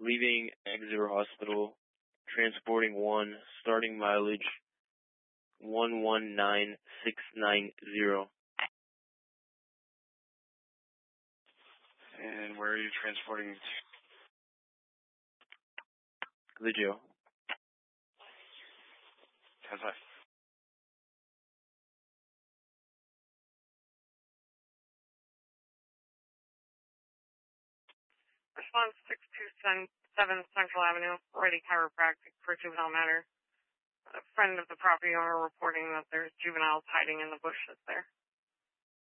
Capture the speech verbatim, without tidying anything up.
leaving Exeter Hospital, transporting one, starting mileage one one nine six nine zero. And where are you transporting to? The jail. ten five. Response six two seven Central Avenue, Ready Chiropractic for juvenile matter. A friend of the property owner reporting that there's juveniles hiding in the bushes there.